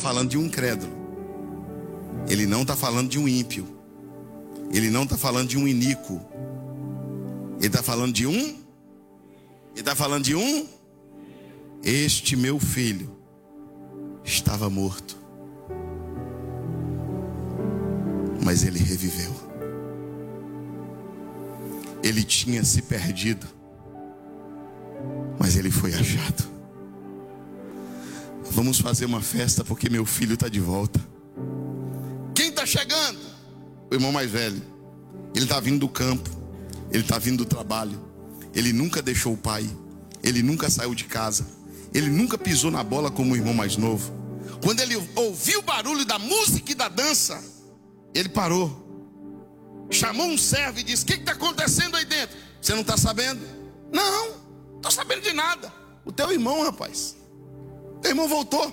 falando de um incrédulo. Ele não está falando de um ímpio. Ele não está falando de um iníquo. Ele está falando de um. Ele está falando de um. Este meu filho estava morto, mas ele reviveu. Ele tinha se perdido, mas ele foi achado. Vamos fazer uma festa porque meu filho está de volta. Quem está chegando? O irmão mais velho. Ele está vindo do campo, ele está vindo do trabalho. Ele nunca deixou o pai, ele nunca saiu de casa, ele nunca pisou na bola como o irmão mais novo. Quando ele ouviu o barulho da música e da dança, ele parou, chamou um servo e disse: o que está acontecendo aí dentro? Você não está sabendo? Não estou sabendo de nada. O teu irmão, rapaz, teu irmão voltou,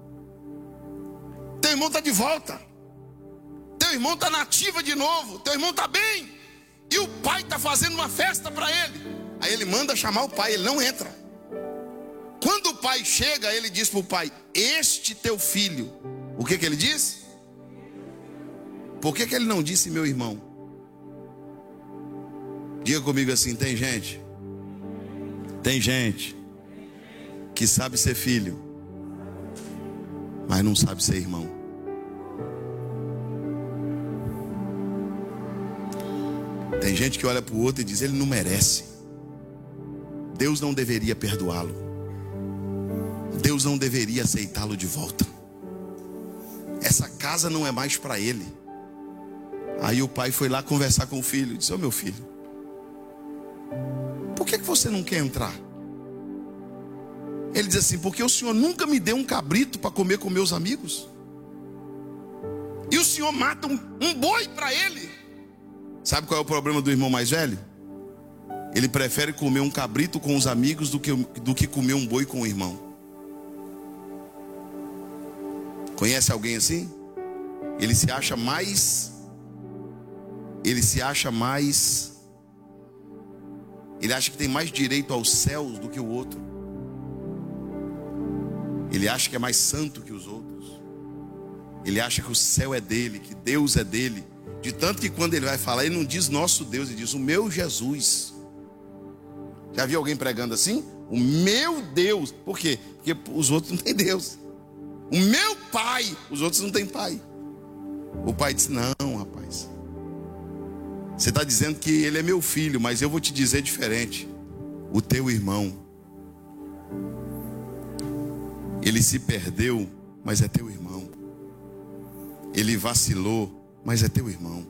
teu irmão está de volta, teu irmão está na ativa de novo, teu irmão está bem, e o pai está fazendo uma festa para ele. Aí ele manda chamar o pai, ele não entra. Quando o pai chega, ele diz para o pai: este teu filho. O que ele disse? Por que ele não disse meu irmão? Diga comigo assim: tem gente que sabe ser filho, mas não sabe ser irmão. Tem gente que olha para o outro e diz: ele não merece, Deus não deveria perdoá-lo, Deus não deveria aceitá-lo de volta, essa casa não é mais para ele. Aí o pai foi lá conversar com o filho e disse: ô meu filho, por que você não quer entrar? Ele diz assim: porque o senhor nunca me deu um cabrito para comer com meus amigos, e o senhor mata um boi para ele. Sabe qual é o problema do irmão mais velho? Ele prefere comer um cabrito com os amigos do que comer um boi com o irmão. Conhece alguém assim? Ele acha que tem mais direito aos céus do que o outro. Ele acha que é mais santo que os outros. Ele acha que o céu é dele, que Deus é dele. De tanto que quando ele vai falar, ele não diz nosso Deus, ele diz o meu Jesus. Já viu alguém pregando assim? O meu Deus. Por quê? Porque os outros não têm Deus. O meu pai, os outros não têm pai. O pai disse: não, rapaz, você está dizendo que ele é meu filho, mas eu vou te dizer diferente. O teu irmão, ele se perdeu, mas é teu irmão. Ele vacilou, mas é teu irmão.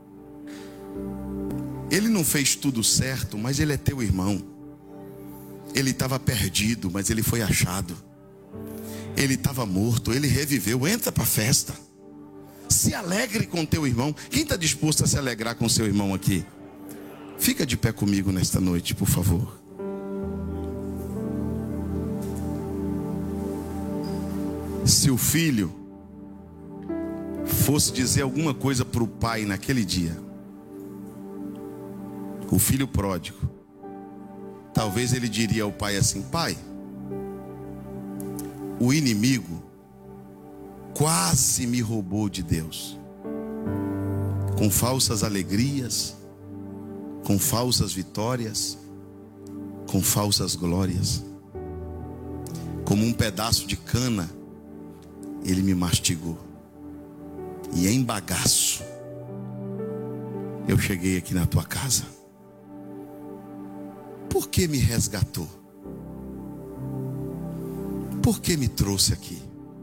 Ele não fez tudo certo, mas ele é teu irmão. Ele estava perdido, mas ele foi achado. Ele estava morto, ele reviveu. Entra para a festa, se alegre com teu irmão. Quem está disposto a se alegrar com seu irmão aqui? Fica de pé comigo nesta noite, por favor. Se o filho fosse dizer alguma coisa para o pai naquele dia, o filho pródigo, talvez ele diria ao pai assim: pai, o inimigo quase me roubou de Deus, com falsas alegrias, com falsas vitórias, com falsas glórias. Como um pedaço de cana, ele me mastigou, e em bagaço eu cheguei aqui na tua casa. Por que me resgatou? Por que me trouxe aqui?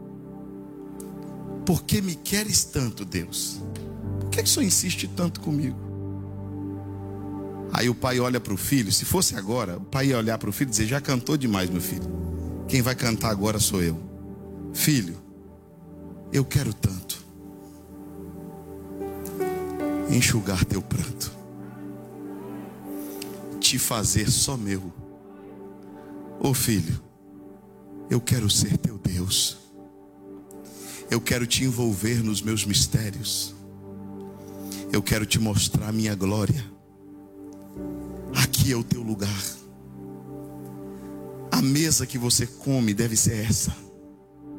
Por que me queres tanto, Deus? Por que o Senhor insiste tanto comigo? Aí o pai olha para o filho. Se fosse agora, o pai ia olhar para o filho e dizer: já cantou demais, meu filho, quem vai cantar agora sou eu. Filho, eu quero tanto enxugar teu pranto, te fazer só meu. Ô filho, eu quero ser teu Deus. Eu quero te envolver nos meus mistérios. Eu quero te mostrar a minha glória. Aqui é o teu lugar. A mesa que você come deve ser essa.